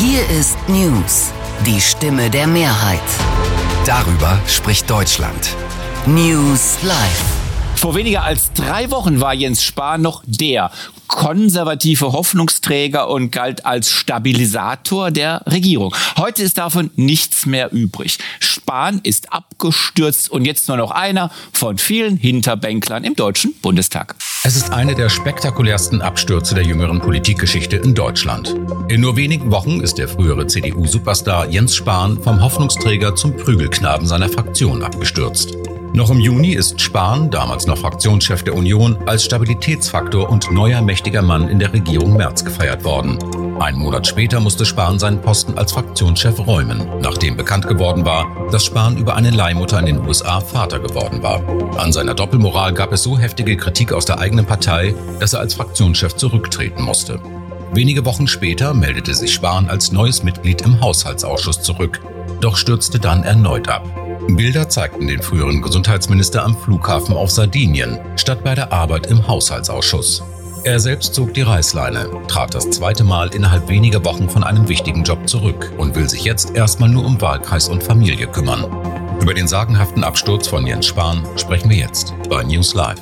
Hier ist News, die Stimme der Mehrheit. Darüber spricht Deutschland. News Live. Vor weniger als 3 Wochen war Jens Spahn noch der konservative Hoffnungsträger und galt als Stabilisator der Regierung. Heute ist davon nichts mehr übrig. Spahn ist abgestürzt und jetzt nur noch einer von vielen Hinterbänklern im Deutschen Bundestag. Es ist eine der spektakulärsten Abstürze der jüngeren Politikgeschichte in Deutschland. In nur wenigen Wochen ist der frühere CDU-Superstar Jens Spahn vom Hoffnungsträger zum Prügelknaben seiner Fraktion abgestürzt. Noch im Juni ist Spahn, damals noch Fraktionschef der Union, als Stabilitätsfaktor und neuer mächtiger Mann in der Regierung Merz gefeiert worden. Einen Monat später musste Spahn seinen Posten als Fraktionschef räumen, nachdem bekannt geworden war, dass Spahn über eine Leihmutter in den USA Vater geworden war. An seiner Doppelmoral gab es so heftige Kritik aus der eigenen Partei, dass er als Fraktionschef zurücktreten musste. Wenige Wochen später meldete sich Spahn als neues Mitglied im Haushaltsausschuss zurück, doch stürzte dann erneut ab. Bilder zeigten den früheren Gesundheitsminister am Flughafen auf Sardinien, statt bei der Arbeit im Haushaltsausschuss. Er selbst zog die Reißleine, trat das 2. Mal innerhalb weniger Wochen von einem wichtigen Job zurück und will sich jetzt erstmal nur um Wahlkreis und Familie kümmern. Über den sagenhaften Absturz von Jens Spahn sprechen wir jetzt bei News Live.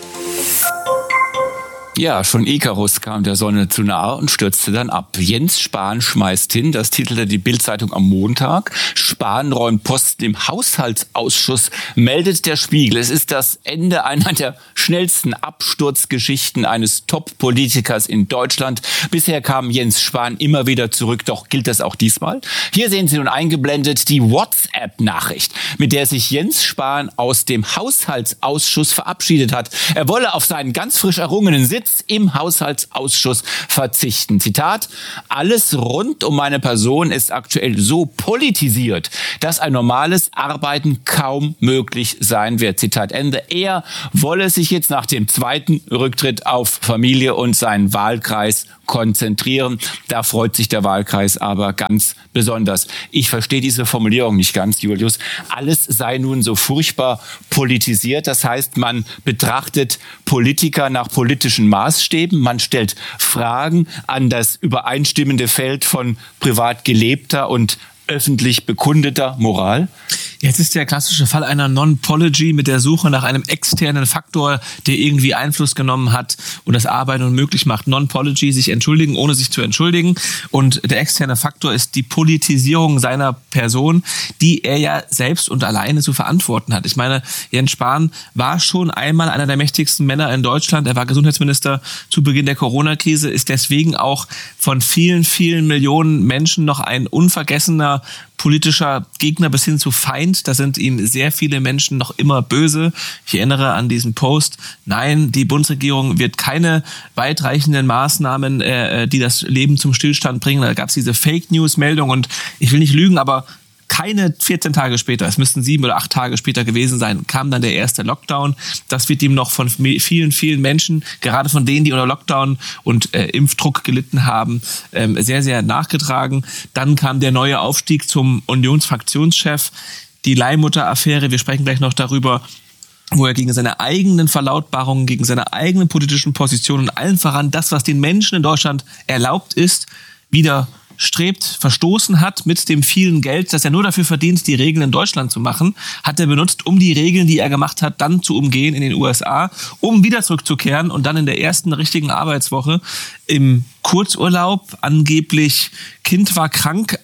Ja, schon Ikarus kam der Sonne zu nahe und stürzte dann ab. Jens Spahn schmeißt hin, das titelte die Bild-Zeitung am Montag. Spahn räumt Posten im Haushaltsausschuss, meldet der Spiegel. Es ist das Ende einer der schnellsten Absturzgeschichten eines Top-Politikers in Deutschland. Bisher kam Jens Spahn immer wieder zurück, doch gilt das auch diesmal? Hier sehen Sie nun eingeblendet die WhatsApp-Nachricht, mit der sich Jens Spahn aus dem Haushaltsausschuss verabschiedet hat. Er wolle auf seinen ganz frisch errungenen Sitz im Haushaltsausschuss verzichten. Zitat: Alles rund um meine Person ist aktuell so politisiert, dass ein normales Arbeiten kaum möglich sein wird. Zitat Ende. Er wolle sich jetzt nach dem 2. Rücktritt auf Familie und seinen Wahlkreis konzentrieren. Da freut sich der Wahlkreis aber ganz besonders. Ich verstehe diese Formulierung nicht ganz, Julius. Alles sei nun so furchtbar politisiert. Das heißt, man betrachtet Politiker nach politischen Maßstäben. Man stellt Fragen an das übereinstimmende Feld von privat gelebter und öffentlich bekundeter Moral. Jetzt ist der klassische Fall einer Non-Pology mit der Suche nach einem externen Faktor, der irgendwie Einfluss genommen hat und das Arbeiten unmöglich macht. Non-Pology, sich entschuldigen, ohne sich zu entschuldigen. Und der externe Faktor ist die Politisierung seiner Person, die er ja selbst und alleine zu verantworten hat. Ich meine, Jens Spahn war schon einmal einer der mächtigsten Männer in Deutschland. Er war Gesundheitsminister zu Beginn der Corona-Krise, ist deswegen auch von vielen, vielen Millionen Menschen noch ein unvergessener politischer Gegner bis hin zu Feind. Da sind ihm sehr viele Menschen noch immer böse. Ich erinnere an diesen Post. Nein, die Bundesregierung wird keine weitreichenden Maßnahmen, die das Leben zum Stillstand bringen. Da gab es diese Fake-News-Meldung und ich will nicht lügen, aber keine 14 Tage später, es müssten 7 oder 8 Tage später gewesen sein, kam dann der erste Lockdown. Das wird ihm noch von vielen, vielen Menschen, gerade von denen, die unter Lockdown und Impfdruck gelitten haben, sehr, sehr nachgetragen. Dann kam der neue Aufstieg zum Unionsfraktionschef, die Leihmutter-Affäre, wir sprechen gleich noch darüber, wo er gegen seine eigenen Verlautbarungen, gegen seine eigenen politischen Positionen und allen voran das, was den Menschen in Deutschland erlaubt ist, wieder verstoßen hat mit dem vielen Geld, das er nur dafür verdient, die Regeln in Deutschland zu machen, hat er benutzt, um die Regeln, die er gemacht hat, dann zu umgehen in den USA, um wieder zurückzukehren und dann in der ersten richtigen Arbeitswoche im Kurzurlaub, angeblich Kind war krank,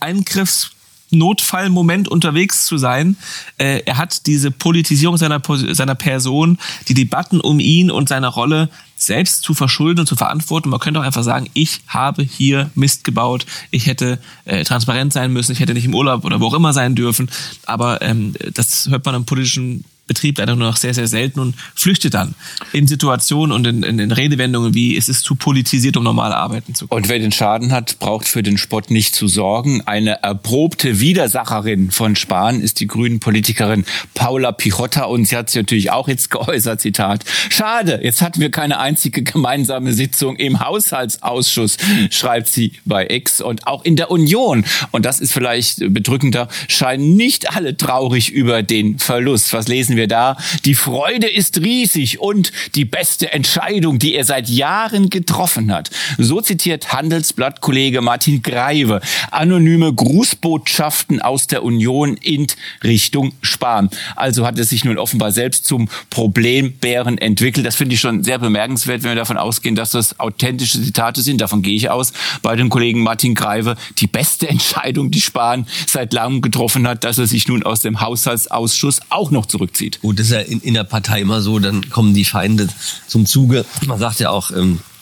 Notfallmoment unterwegs zu sein. Er hat diese Politisierung seiner Person, die Debatten um ihn und seine Rolle selbst zu verschulden und zu verantworten. Man könnte auch einfach sagen, ich habe hier Mist gebaut, ich hätte transparent sein müssen, ich hätte nicht im Urlaub oder wo auch immer sein dürfen. Aber das hört man im politischen Betrieb leider nur noch sehr, sehr selten und flüchtet dann in Situationen und in Redewendungen wie, es ist zu politisiert, um normal arbeiten zu können. Und wer den Schaden hat, braucht für den Spott nicht zu sorgen. Eine erprobte Widersacherin von Spahn ist die Grünen-Politikerin Paula Pichotta und sie hat sich natürlich auch jetzt geäußert, Zitat: Schade, jetzt hatten wir keine einzige gemeinsame Sitzung im Haushaltsausschuss, schreibt sie bei X. Und auch in der Union, und das ist vielleicht bedrückender, scheinen nicht alle traurig über den Verlust. Was lesen wir wir da. Die Freude ist riesig und die beste Entscheidung, die er seit Jahren getroffen hat. So zitiert Handelsblatt-Kollege Martin Greive anonyme Grußbotschaften aus der Union in Richtung Spahn. Also hat er sich nun offenbar selbst zum Problembären entwickelt. Das finde ich schon sehr bemerkenswert, wenn wir davon ausgehen, dass das authentische Zitate sind. Davon gehe ich aus. Bei dem Kollegen Martin Greive, die beste Entscheidung, die Spahn seit langem getroffen hat, dass er sich nun aus dem Haushaltsausschuss auch noch zurückzieht. Gut, das ist ja in der Partei immer so, dann kommen die Feinde zum Zuge. Man sagt ja auch,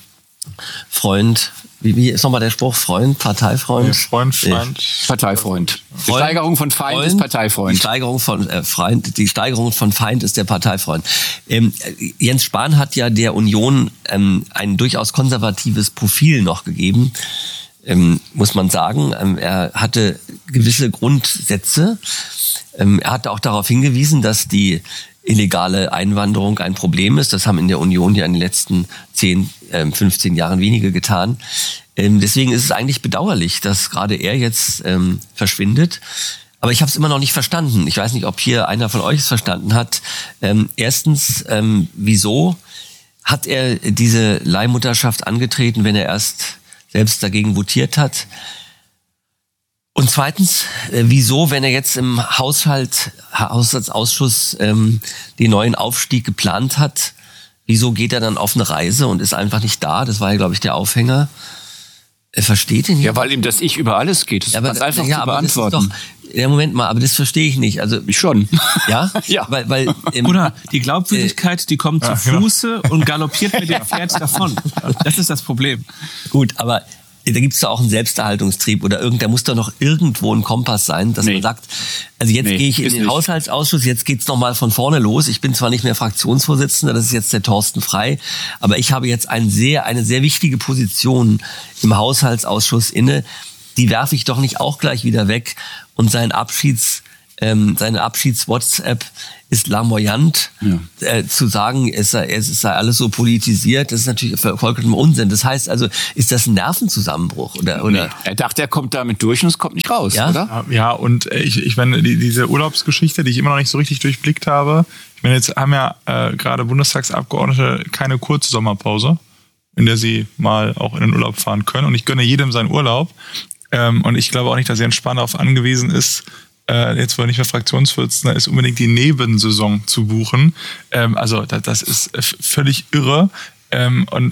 Freund, wie ist nochmal der Spruch? Freund, Parteifreund? Ja, Freund. Parteifreund. Die Steigerung von Feind ist Parteifreund. Die Steigerung von Feind ist der Parteifreund. Jens Spahn hat ja der Union ein durchaus konservatives Profil noch gegeben, muss man sagen. Er hatte gewisse Grundsätze. Er hatte auch darauf hingewiesen, dass die illegale Einwanderung ein Problem ist. Das haben in der Union ja in den letzten 10, 15 Jahren wenige getan. Deswegen ist es eigentlich bedauerlich, dass gerade er jetzt verschwindet. Aber ich habe es immer noch nicht verstanden. Ich weiß nicht, ob hier einer von euch es verstanden hat. Erstens, wieso hat er diese Leihmutterschaft angetreten, wenn er erst selbst dagegen votiert hat? Und zweitens, wieso, wenn er jetzt im Haushaltsausschuss den neuen Aufstieg geplant hat, wieso geht er dann auf eine Reise und ist einfach nicht da? Das war ja, glaube ich, der Aufhänger. Er versteht ihn nicht. Ja, weil ihm das Ich über alles geht. Das ist ganz einfach zu beantworten. Moment mal, aber das verstehe ich nicht. Also ich schon. Ja? Ja. Weil Oder die Glaubwürdigkeit, die kommt zu Fuße und galoppiert mit dem Pferd davon. Das ist das Problem. Gut, aber da gibt's doch auch einen Selbsterhaltungstrieb oder da muss doch noch irgendwo ein Kompass sein, dass man sagt, also jetzt gehe ich in den Haushaltsausschuss, jetzt geht's nochmal von vorne los. Ich bin zwar nicht mehr Fraktionsvorsitzender, das ist jetzt der Thorsten Frey, aber ich habe jetzt eine sehr wichtige Position im Haushaltsausschuss inne. Die werfe ich doch nicht auch gleich wieder weg. Und seine Abschieds-WhatsApp ist larmoyant. Ja. Zu sagen, es sei alles so politisiert, das ist natürlich vollkommen Unsinn. Das heißt also, ist das ein Nervenzusammenbruch? Oder? Nee. Er dachte, er kommt damit durch und es kommt nicht raus, ja? Oder? Ja, und ich meine, diese Urlaubsgeschichte, die ich immer noch nicht so richtig durchblickt habe, ich meine, jetzt haben ja gerade Bundestagsabgeordnete keine kurze Sommerpause, in der sie mal auch in den Urlaub fahren können. Und ich gönne jedem seinen Urlaub. Und ich glaube auch nicht, dass Jens Spahn darauf angewiesen ist, jetzt wo er nicht mehr Fraktionsvorsitzender ist, unbedingt die Nebensaison zu buchen. Also das ist völlig irre. Und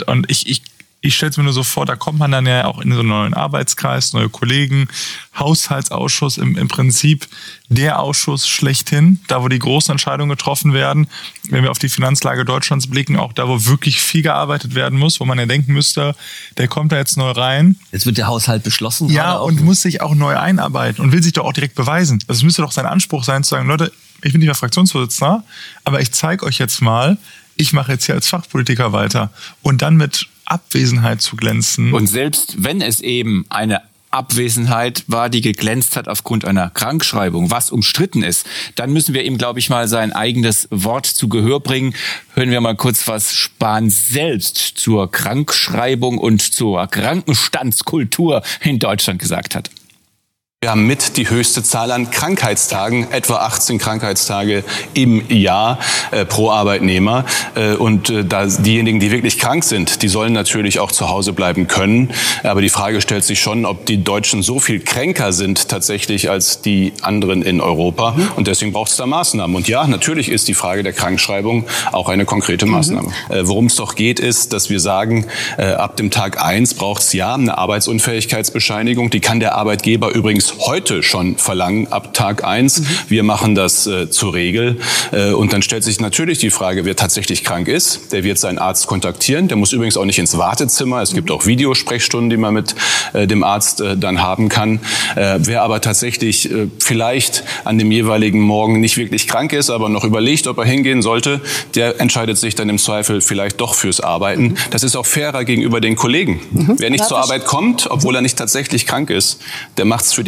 ich stelle es mir nur so vor, da kommt man dann ja auch in so einen neuen Arbeitskreis, neue Kollegen, Haushaltsausschuss, im Prinzip der Ausschuss schlechthin, da wo die großen Entscheidungen getroffen werden. Wenn wir auf die Finanzlage Deutschlands blicken, auch da, wo wirklich viel gearbeitet werden muss, wo man ja denken müsste, der kommt da jetzt neu rein. Jetzt wird der Haushalt beschlossen. Ja, und muss sich auch neu einarbeiten und will sich doch auch direkt beweisen. Also es müsste doch sein Anspruch sein, zu sagen, Leute, ich bin nicht mehr Fraktionsvorsitzender, aber ich zeige euch jetzt mal, ich mache jetzt hier als Fachpolitiker weiter. Und dann mit Abwesenheit zu glänzen. Und selbst wenn es eben eine Abwesenheit war, die geglänzt hat aufgrund einer Krankschreibung, was umstritten ist, dann müssen wir ihm, glaube ich, mal sein eigenes Wort zu Gehör bringen. Hören wir mal kurz, was Spahn selbst zur Krankschreibung und zur Krankenstandskultur in Deutschland gesagt hat. Wir haben mit die höchste Zahl an Krankheitstagen, etwa 18 Krankheitstage im Jahr pro Arbeitnehmer. Und da diejenigen, die wirklich krank sind, die sollen natürlich auch zu Hause bleiben können. Aber die Frage stellt sich schon, ob die Deutschen so viel kränker sind tatsächlich als die anderen in Europa. Und deswegen braucht es da Maßnahmen. Und ja, natürlich ist die Frage der Krankschreibung auch eine konkrete Maßnahme. Worum es doch geht, ist, dass wir sagen, ab dem Tag 1 braucht es ja eine Arbeitsunfähigkeitsbescheinigung. Die kann der Arbeitgeber übrigens heute schon verlangen, ab Tag 1. Wir machen das zur Regel. Und dann stellt sich natürlich die Frage, wer tatsächlich krank ist. Der wird seinen Arzt kontaktieren. Der muss übrigens auch nicht ins Wartezimmer. Es gibt auch Videosprechstunden, die man mit dem Arzt dann haben kann. Wer aber tatsächlich vielleicht an dem jeweiligen Morgen nicht wirklich krank ist, aber noch überlegt, ob er hingehen sollte, der entscheidet sich dann im Zweifel vielleicht doch fürs Arbeiten. Das ist auch fairer gegenüber den Kollegen. Wer nicht zur Arbeit kommt, obwohl er nicht tatsächlich krank ist, der macht es für die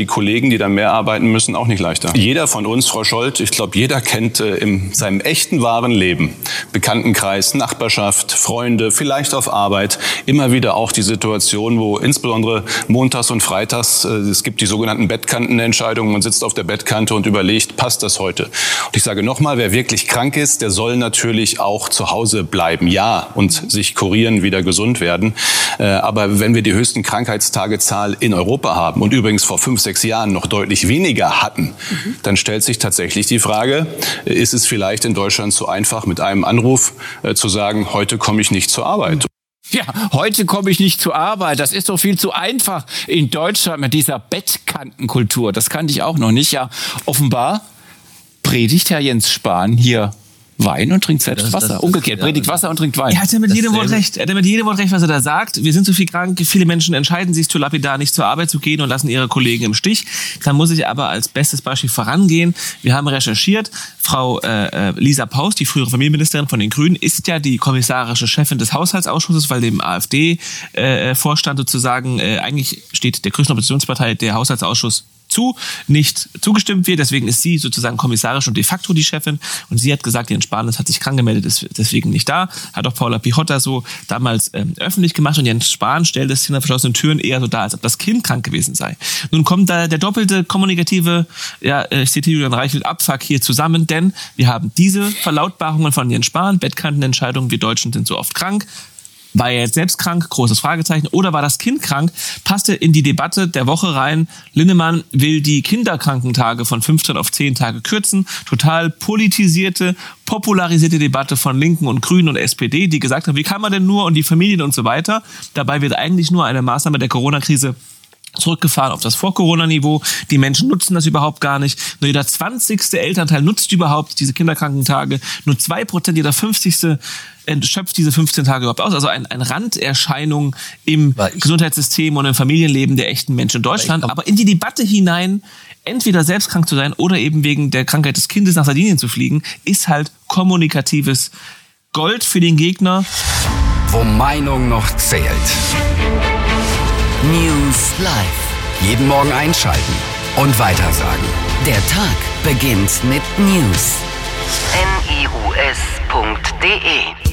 Kollegen, die dann mehr arbeiten müssen, auch nicht leichter. Jeder von uns, Frau Scholz, ich glaube, jeder kennt in seinem echten, wahren Leben, Bekanntenkreis, Nachbarschaft, Freunde, vielleicht auf Arbeit, immer wieder auch die Situation, wo insbesondere montags und freitags, es gibt die sogenannten Bettkantenentscheidungen, man sitzt auf der Bettkante und überlegt, passt das heute? Und ich sage nochmal, wer wirklich krank ist, der soll natürlich auch zu Hause bleiben, ja, und sich kurieren, wieder gesund werden. Aber wenn wir die höchsten Krankheitstagezahl in Europa haben und übrigens vor 5-6 Jahren noch deutlich weniger hatten, dann stellt sich tatsächlich die Frage, ist es vielleicht in Deutschland zu einfach, mit einem Anruf zu sagen, heute komme ich nicht zur Arbeit? Ja, heute komme ich nicht zur Arbeit. Das ist doch viel zu einfach in Deutschland mit dieser Bettkantenkultur. Das kannte ich auch noch nicht. Ja, offenbar predigt Herr Jens Spahn hier Wein und trinkt selbst Wasser. Umgekehrt, predigt Wasser und trinkt Wein. Er hat ja mit jedem Wort recht. Er hat ja mit jedem Wort recht, was er da sagt. Wir sind zu viel krank. Viele Menschen entscheiden sich zu lapidar, nicht zur Arbeit zu gehen und lassen ihre Kollegen im Stich. Da muss ich aber als bestes Beispiel vorangehen. Wir haben recherchiert. Frau Lisa Paus, die frühere Familienministerin von den Grünen, ist ja die kommissarische Chefin des Haushaltsausschusses, weil dem AfD-Vorstand sozusagen eigentlich steht der größten Oppositionspartei der Haushaltsausschuss nicht zugestimmt wird. Deswegen ist sie sozusagen kommissarisch und de facto die Chefin. Und sie hat gesagt, Jens Spahn hat sich krank gemeldet, ist deswegen nicht da. Hat auch Paula Pichotta so damals öffentlich gemacht. Und Jens Spahn stellt es hinter verschlossenen Türen eher so dar, als ob das Kind krank gewesen sei. Nun kommt da der doppelte kommunikative, ich zitiere Julian Reichelt, Abfuck hier zusammen. Denn wir haben diese Verlautbarungen von Jens Spahn, Bettkantenentscheidungen, wir Deutschen sind so oft krank. War er jetzt selbst krank? Großes Fragezeichen. Oder war das Kind krank? Passte in die Debatte der Woche rein. Linnemann will die Kinderkrankentage von 15 auf 10 Tage kürzen. Total politisierte, popularisierte Debatte von Linken und Grünen und SPD, die gesagt haben, wie kann man denn nur und die Familien und so weiter. Dabei wird eigentlich nur eine Maßnahme der Corona-Krise zurückgefahren auf das Vor-Corona-Niveau. Die Menschen nutzen das überhaupt gar nicht. Nur jeder 20. Elternteil nutzt überhaupt diese Kinderkrankentage. Nur 2%, jeder 50. schöpft diese 15 Tage überhaupt aus. Also eine Randerscheinung im Gesundheitssystem und im Familienleben der echten Menschen in Deutschland. Aber in die Debatte hinein, entweder selbst krank zu sein oder eben wegen der Krankheit des Kindes nach Sardinien zu fliegen, ist halt kommunikatives Gold für den Gegner. Wo Meinung noch zählt. News Live. Jeden Morgen einschalten und weitersagen. Der Tag beginnt mit News. news.de